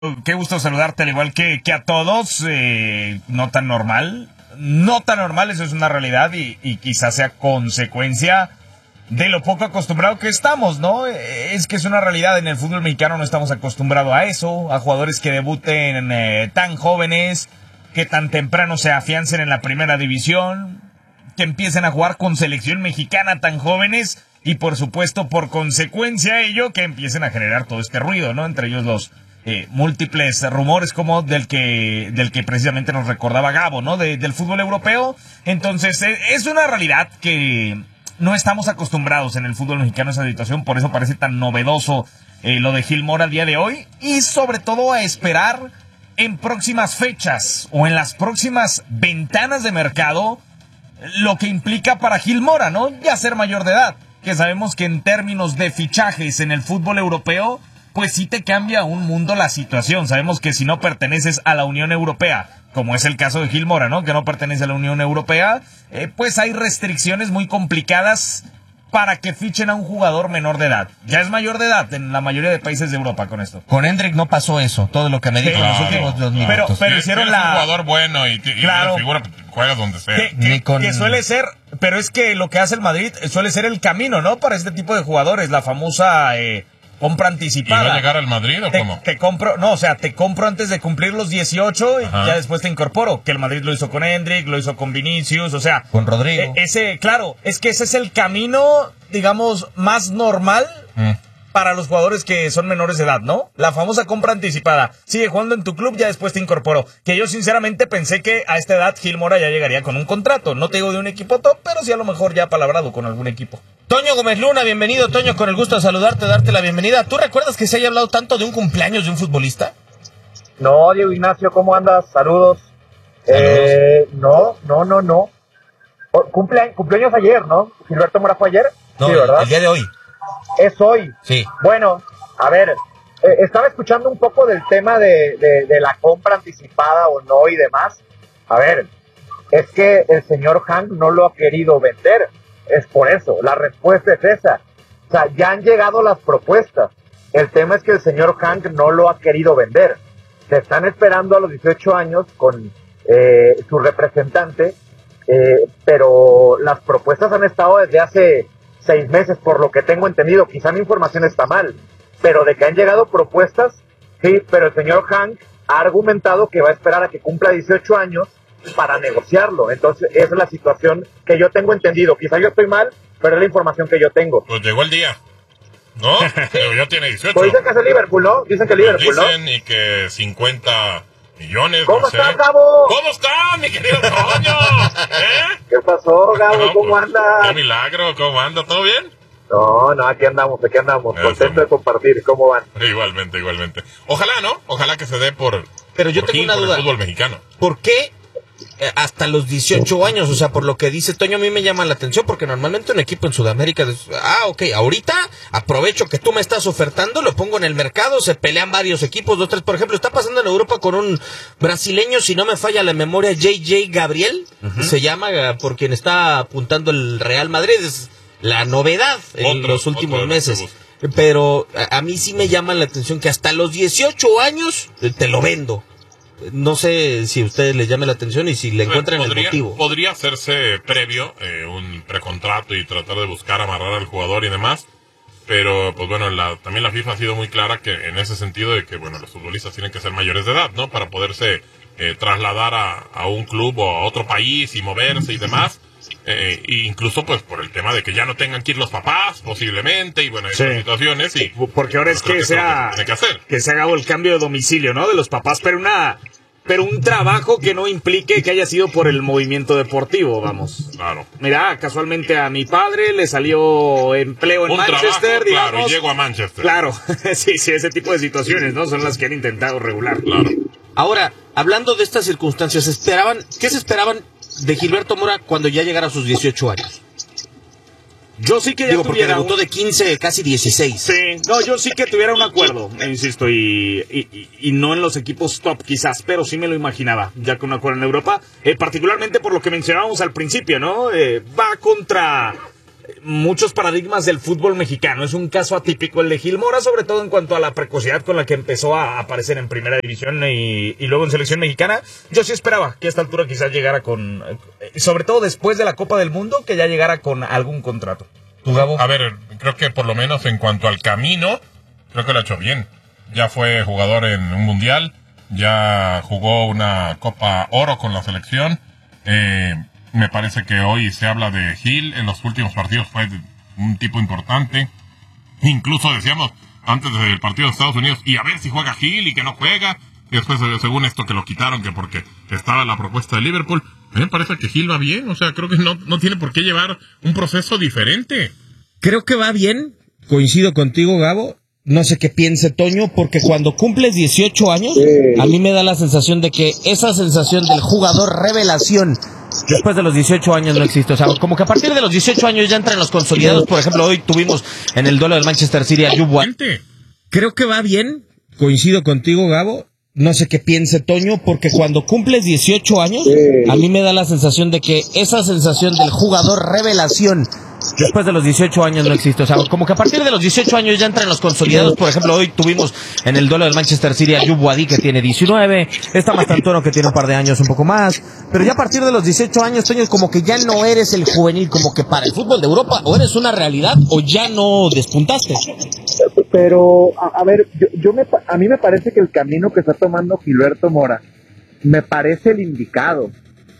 Qué gusto saludarte, al igual que a todos. No tan normal. No tan normal, eso es una realidad y quizás sea consecuencia de lo poco acostumbrado que estamos, ¿no? Es que es una realidad, en el fútbol mexicano no estamos acostumbrados a eso, a jugadores que debuten tan jóvenes, que tan temprano se afiancen en la primera división, que empiecen a jugar con selección mexicana tan jóvenes y por supuesto por consecuencia de ello que empiecen a generar todo este ruido, ¿no? Entre ellos los múltiples rumores como del que precisamente nos recordaba Gabo, ¿no? Del fútbol europeo. Entonces es una realidad que no estamos acostumbrados en el fútbol mexicano a esa situación, por eso parece tan novedoso lo de Gil Mora el día de hoy, y sobre todo a esperar en próximas fechas o en las próximas ventanas de mercado lo que implica para Gil Mora, ¿no? Ya ser mayor de edad, que sabemos que en términos de fichajes en el fútbol europeo, pues sí te cambia un mundo la situación. Sabemos que si no perteneces a la Unión Europea, como es el caso de Gil Mora, ¿no? Que no pertenece a la Unión Europea, pues hay restricciones muy complicadas para que fichen a un jugador menor de edad. Ya es mayor de edad en la mayoría de países de Europa con esto. Con Hendrik no pasó eso, todo lo que me dijo en los últimos 2 minutos. Pero hicieron un jugador bueno y claro, figura, juega donde sea. Que suele ser, pero es que lo que hace el Madrid suele ser el camino, ¿no? Para este tipo de jugadores, la famosa compra anticipada. ¿Y va a llegar al Madrid o cómo? Te compro antes de cumplir los 18 y ya después te incorporo. Que el Madrid lo hizo con Hendrik, lo hizo con Vinicius, o sea, con Rodrigo. Claro, es que ese es el camino, digamos, más normal para los jugadores que son menores de edad, ¿no? La famosa compra anticipada. Sigue jugando en tu club, ya después te incorporo. Que yo sinceramente pensé que a esta edad Gil Mora ya llegaría con un contrato. No te digo de un equipo top, pero sí a lo mejor ya palabrado con algún equipo. Toño Gómez Luna, bienvenido, Toño, con el gusto de saludarte, darte la bienvenida. ¿Tú recuerdas que se haya hablado tanto de un cumpleaños de un futbolista? No, Diego Ignacio, ¿cómo andas? Saludos. No. Cumpleaños ayer, ¿no? Gilberto Mora fue ayer. No, sí, ¿verdad? El día de hoy. Es hoy. Sí. Bueno, a ver, estaba escuchando un poco del tema de la compra anticipada o no y demás. A ver, es que el señor Hank no lo ha querido vender. Es por eso, la respuesta es esa. O sea, ya han llegado las propuestas. El tema es que el señor Hank no lo ha querido vender. Se están esperando a los 18 años con su representante, pero las propuestas han estado desde hace 6 meses, por lo que tengo entendido. Quizá mi información está mal, pero de que han llegado propuestas, sí, pero el señor Hank ha argumentado que va a esperar a que cumpla 18 años para negociarlo. Entonces, esa es la situación que yo tengo entendido. Quizá yo estoy mal, pero es la información que yo tengo. Pues llegó el día, ¿no? Pero ya tiene 18. Pues dicen que es el Liverpool, ¿no? Dicen que el Liverpool, ¿no? Dicen y que 50 millones, ¿Cómo no sé. estás, Gabo? ¿Cómo estás, mi querido Toño? ¿Qué pasó, Gabo? No, ¿Cómo andas? Qué milagro, ¿cómo anda? ¿Todo bien? No, aquí andamos. Contento de compartir. ¿Cómo van? Igualmente. Ojalá, ¿no? Ojalá que se dé por... Pero yo por tengo fin, una por duda. el fútbol mexicano. ¿Por qué hasta los 18 años? O sea, por lo que dice Toño, a mí me llama la atención, porque normalmente un equipo en Sudamérica, ok, ahorita aprovecho que tú me estás ofertando, lo pongo en el mercado, se pelean varios equipos, 2, 3, por ejemplo, está pasando en Europa con un brasileño, si no me falla la memoria, JJ Gabriel, se llama, por quien está apuntando el Real Madrid, es la novedad en los últimos meses. Pero a mí sí me llama la atención que hasta los 18 años te lo vendo. No sé si a ustedes les llame la atención y si le encuentran el motivo. Podría hacerse previo un precontrato y tratar de buscar amarrar al jugador y demás, pero pues bueno, también la FIFA ha sido muy clara que en ese sentido de que bueno, los futbolistas tienen que ser mayores de edad, ¿no? Para poderse trasladar a un club o a otro país y moverse y demás. E incluso pues por el tema de que ya no tengan que ir los papás posiblemente y bueno, esas situaciones y porque ahora es que sea que se haga el cambio de domicilio, ¿no? De los papás, pero un trabajo que no implique que haya sido por el movimiento deportivo, vamos. Claro. Mira, casualmente a mi padre le salió empleo en Manchester, trabajo, claro, digamos. y llego a Manchester. Claro, sí, ese tipo de situaciones, ¿no? Son las que han intentado regular. Claro. Ahora, hablando de estas circunstancias, ¿qué se esperaban de Gilberto Mora cuando ya llegara a sus 18 años? Yo sí que ya porque tuviera debutó de 15, casi 16. Sí, no, yo sí que tuviera un acuerdo, insisto, y no en los equipos top quizás, pero sí me lo imaginaba, ya que un acuerdo en Europa, particularmente por lo que mencionábamos al principio, ¿no? Va contra muchos paradigmas del fútbol mexicano. Es un caso atípico el de Gil Mora, sobre todo en cuanto a la precocidad con la que empezó a aparecer en primera división y luego en selección mexicana. Yo sí esperaba que a esta altura quizás llegara con, sobre todo después de la Copa del Mundo, que ya llegara con algún contrato. ¿Tú, Gabo? A ver, creo que por lo menos en cuanto al camino, creo que lo ha hecho bien. Ya fue jugador en un mundial, ya jugó una Copa Oro con la selección. Me parece que hoy se habla de Gil, en los últimos partidos fue un tipo importante. Incluso decíamos antes del partido de Estados Unidos, y a ver si juega Gil y que no juega. Y después, según esto, que lo quitaron, que porque estaba la propuesta de Liverpool. A mí me parece que Gil va bien, o sea, creo que no tiene por qué llevar un proceso diferente. Creo que va bien, coincido contigo, Gabo. No sé qué piense Toño, porque cuando cumples 18 años, a mí me da la sensación de que esa sensación del jugador revelación después de los 18 años no existe. O sea, como que a partir de los 18 años ya entran los consolidados. Por ejemplo, hoy tuvimos en el duelo del Manchester City a Juve. Creo que va bien, coincido contigo, Gabo. No sé qué piense Toño, porque cuando cumples 18 años, a mí me da la sensación de que esa sensación del jugador revelación después de los 18 años no existe. O sea, como que a partir de los 18 años ya entran los consolidados. Por ejemplo, hoy tuvimos en el duelo del Manchester City a Juve, que tiene 19, está Mastantuono, que tiene un par de años un poco más. Pero ya a partir de los 18 años, Toño, como que ya no eres el juvenil, como que para el fútbol de Europa o eres una realidad o ya no despuntaste. Pero, a ver, a mí me parece que el camino que está tomando Gilberto Mora me parece el indicado.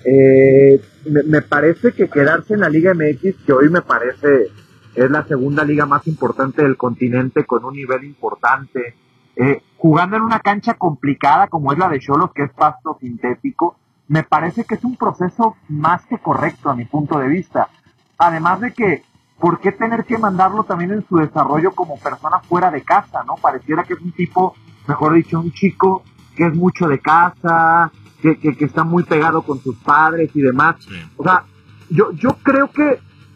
Me parece que quedarse en la Liga MX, que hoy me parece es la segunda liga más importante del continente, con un nivel importante, jugando en una cancha complicada como es la de Xolos, que es pasto sintético, me parece que es un proceso más que correcto a mi punto de vista. Además de que, ¿por qué tener que mandarlo también en su desarrollo como persona fuera de casa, no? Pareciera que es un tipo, mejor dicho, un chico que es mucho de casa, que está muy pegado con sus padres y demás. Sí. O sea, yo creo que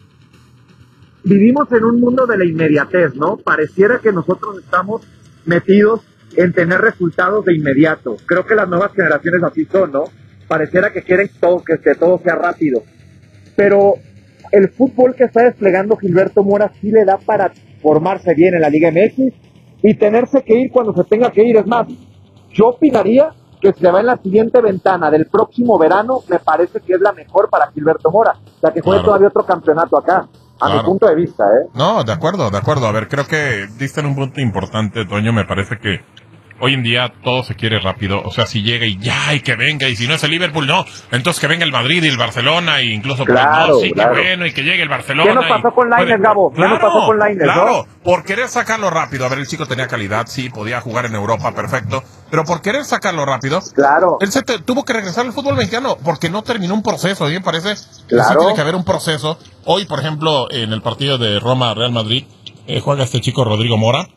vivimos en un mundo de la inmediatez, ¿no? Pareciera que nosotros estamos metidos en tener resultados de inmediato. Creo que las nuevas generaciones así son, ¿no? Pareciera que quieren que todo sea rápido. Pero el fútbol que está desplegando Gilberto Mora sí le da para formarse bien en la Liga MX y tenerse que ir cuando se tenga que ir. Es más, yo opinaría que se va en la siguiente ventana del próximo verano, me parece que es la mejor para Gilberto Mora. O sea, que juegue todavía otro campeonato acá, a mi punto de vista, ¿eh? No, de acuerdo. A ver, creo que diste en un punto importante, Toño. Me parece que hoy en día todo se quiere rápido. O sea, si llega y ya, y que venga, y si no es el Liverpool, no. Entonces que venga el Madrid y el Barcelona, y incluso claro, no, sí, claro. Que bueno, y que llegue el Barcelona. ¿Qué nos pasó con Lainez, Gabo? ¿Qué nos pasó con Lainez, claro, ¿no? Por querer sacarlo rápido. A ver, el chico tenía calidad, sí, podía jugar en Europa, perfecto. Pero por querer sacarlo rápido, claro, él tuvo que regresar al fútbol mexicano porque no terminó un proceso. A mí me parece que claro. sí tiene que haber un proceso. Hoy, por ejemplo, en el partido de Roma-Real Madrid, juega este chico Rodrigo Mora,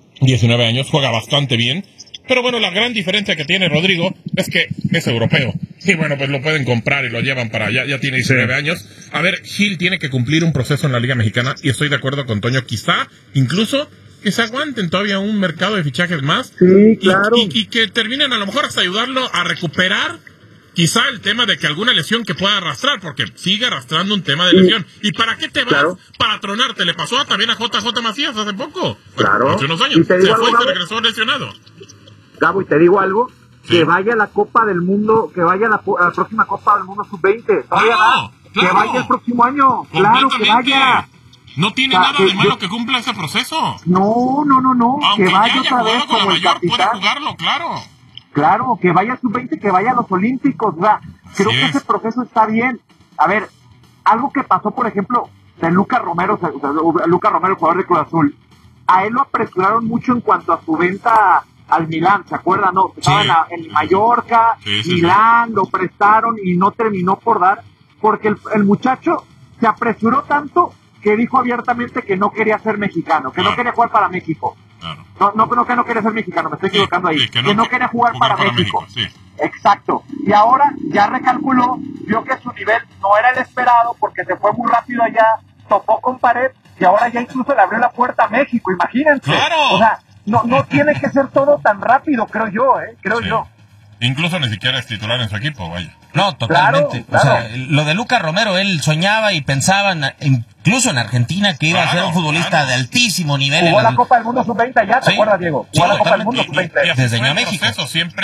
19 años, juega bastante bien. Pero bueno, la gran diferencia que tiene Rodrigo es que es europeo. Y bueno, pues lo pueden comprar y lo llevan para allá. Ya tiene 19 años. A ver, Gil tiene que cumplir un proceso en la Liga Mexicana y estoy de acuerdo con Toño. Quizá, incluso, que se aguanten todavía un mercado de fichajes más. Sí, claro. Y que terminen a lo mejor hasta ayudarlo a recuperar quizá el tema de que alguna lesión que pueda arrastrar, porque sigue arrastrando un tema de lesión. ¿Y para qué te vas? Claro. Para tronarte. Le pasó también a JJ Macías hace poco. Claro. Hace unos años. Se fue y se regresó lesionado. Gabo, y te digo algo, que vaya a la Copa del Mundo, que vaya a la próxima Copa del Mundo Sub-20, todavía claro. Que vaya el próximo año, claro, que vaya. No tiene nada de malo que cumpla ese proceso. No, aunque que vaya ya otra vez con como la el mayor, capitán. puede jugarlo, claro. Claro, que vaya a Sub-20, que vaya a los Olímpicos, o sea, creo que ese proceso está bien. A ver, algo que pasó, por ejemplo, de Lucas Romero, el jugador de Cruz Azul, a él lo apresuraron mucho en cuanto a su venta al Milán, ¿se acuerdan? No, estaba en Mallorca, Milán, lo prestaron y no terminó por dar, porque el muchacho se apresuró tanto que dijo abiertamente que no quería ser mexicano, que no quería jugar para México. Claro. No, que no quería ser mexicano, me estoy equivocando ahí. Que no quería jugar para México. Exacto. Y ahora ya recalculó, vio que su nivel no era el esperado porque se fue muy rápido allá, topó con pared y ahora ya incluso le abrió la puerta a México, imagínense. ¡Claro! O sea, no tiene que ser todo tan rápido, creo yo. Incluso ni siquiera es titular en su equipo, vaya. No, totalmente. Claro. O sea, lo de Lucas Romero, él soñaba y pensaba, incluso en Argentina, que iba a ser un futbolista de altísimo nivel. Jugó la Copa del Mundo Sub-20 ya, ¿te acuerdas, Diego? Jugó la Copa del Mundo Sub-20. Desde México. Siempre